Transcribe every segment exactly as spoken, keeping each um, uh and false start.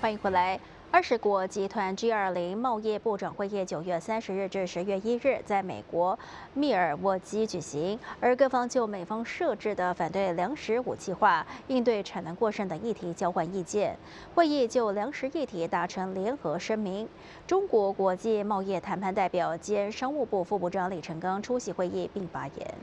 欢迎回来。二十国集团 G 二零贸易部长会议九月三十日至十月一日在美国密尔沃基举行，而各方就美方设置的反对粮食武器化、应对产能过剩等议题交换意见。会议就粮食议题达成联合声明。中国国际贸易谈判代表兼商务部副部长李成钢出席会议并发言。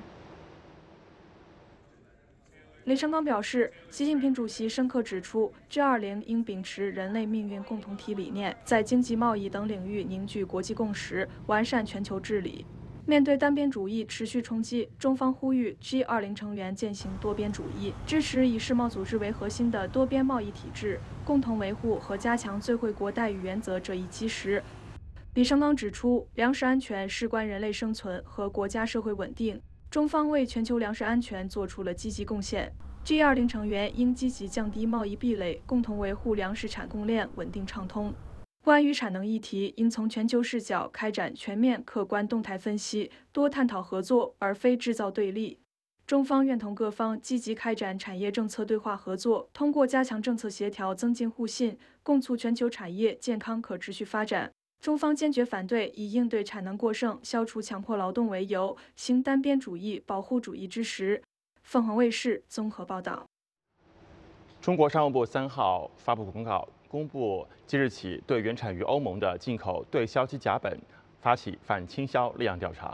李成钢表示，习近平主席深刻指出 ，G 二零应秉持人类命运共同体理念，在经济、贸易等领域凝聚国际共识，完善全球治理。面对单边主义持续冲击，中方呼吁 G 二零成员践行多边主义，支持以世贸组织为核心的多边贸易体制，共同维护和加强最惠国待遇原则这一基石。李成钢指出，粮食安全事关人类生存和国家社会稳定。中方为全球粮食安全做出了积极贡献 ，G 二零成员应积极降低贸易壁垒，共同维护粮食产供链稳定畅通。关于产能议题，应从全球视角开展全面、客观、动态分析，多探讨合作，而非制造对立。中方愿同各方积极开展产业政策对话合作，通过加强政策协调，增进互信，共促全球产业健康可持续发展。中方坚决反对以应对产能过剩、消除强迫劳动为由，行单边主义、保护主义之实。凤凰卫视综合报道。 中国商务部三号发布公告，公布即日起对原产于欧盟的进口对硝基甲苯发起反倾销立案调查。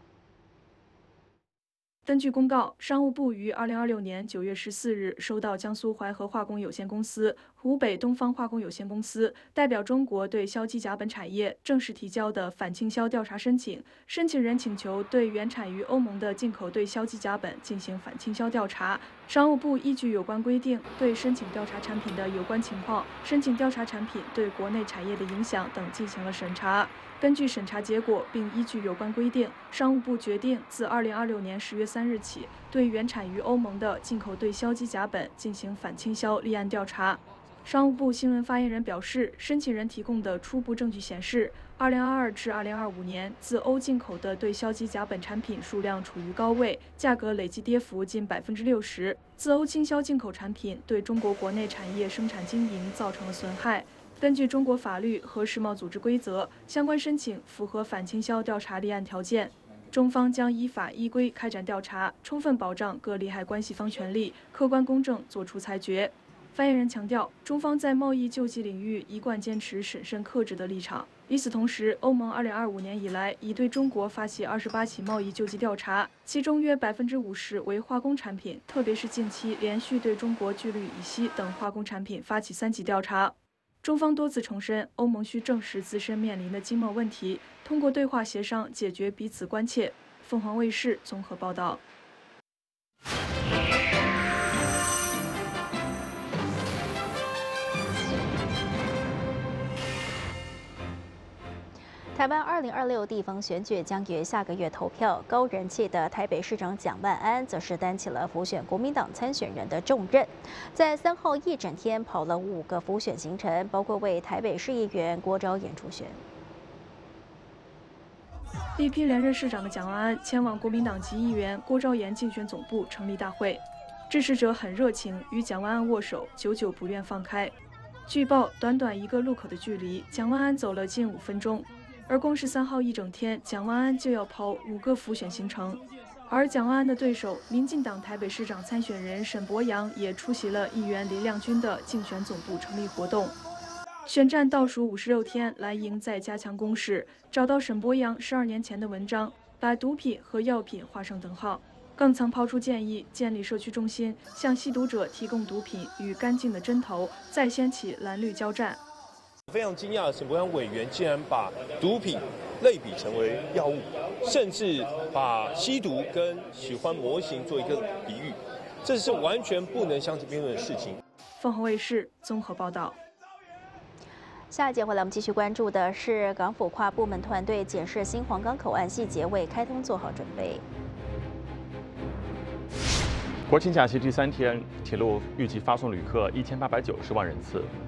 根据公告，商务部于二零二六年九月十四日收到江苏淮河化工有限公司、湖北东方化工有限公司代表中国对硝基甲苯产业正式提交的反倾销调查申请。申请人请求对原产于欧盟的进口对硝基甲苯进行反倾销调查。商务部依据有关规定，对申请调查产品的有关情况、申请调查产品对国内产业的影响等进行了审查。根据审查结果，并依据有关规定，商务部决定自二零二六年十月三日起，对原产于欧盟的进口对硝基甲苯进行反倾销立案调查。商务部新闻发言人表示，申请人提供的初步证据显示，二零二二至二零二五年自欧进口的对硝基甲苯产品数量处于高位，价格累计跌幅近百分之六十。自欧倾销进口产品对中国国内产业生产经营造成了损害。根据中国法律和世贸组织规则，相关申请符合反倾销调查立案条件。中方将依法依规开展调查，充分保障各利害关系方权利，客观公正作出裁决。发言人强调，中方在贸易救济领域一贯坚持审慎克制的立场。与此同时，欧盟二零二五年以来已对中国发起二十八起贸易救济调查，其中约百分之五十为化工产品，特别是近期连续对中国聚氯乙烯等化工产品发起三级调查。中方多次重申，欧盟需正视自身面临的经贸问题，通过对话协商解决彼此关切。凤凰卫视综合报道。 台湾二零二六地方选举将于下个月投票，高人气的台北市长蒋万安则是担起了辅选国民党参选人的重任，在三号一整天跑了五个辅选行程，包括为台北市议员郭昭衍助选。 力拼连任市长的蒋万安前往国民党籍议员郭昭衍竞选总部成立大会，支持者很热情，与蒋万安握手，久久不愿放开。据报，短短一个路口的距离，蒋万安走了近五分钟。而光是三号一整天，蒋万安就要跑五个辅选行程，而蒋万安的对手民进党台北市长参选人沈伯洋也出席了议员林亮君的竞选总部成立活动。选战倒数五十六天，蓝营在加强攻势，找到沈伯洋十二年前的文章，把毒品和药品画上等号，更曾抛出建议建立社区中心，向吸毒者提供毒品与干净的针头，再掀起蓝绿交战。 非常惊讶，沈伯洋委员竟然把毒品类比成为药物，甚至把吸毒跟喜欢模型做一个比喻，这是完全不能相提并论的事情。 凤凰卫视综合报道。 下一节回来，我们继续关注的是港府跨部门团队检视新皇岗口岸细节，为开通做好准备。 国庆假期第三天，铁路预计发送旅客一千八百九十万人次。